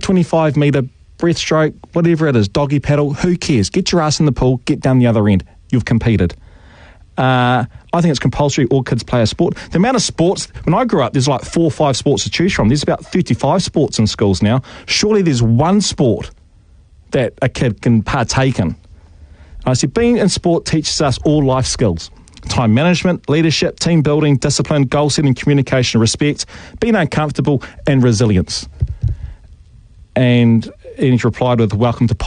25-metre breaststroke, whatever it is, doggy paddle, who cares? Get your ass in the pool, get down the other end. You've competed. I think it's compulsory all kids play a sport. The amount of sports, when I grew up, there's like 4 or 5 sports to choose from. There's about 35 sports in schools now. Surely there's one sport that a kid can partake in. I said, being in sport teaches us all life skills. Time management, leadership, team building, discipline, goal setting, communication, respect, being uncomfortable, and resilience. And he replied with, welcome to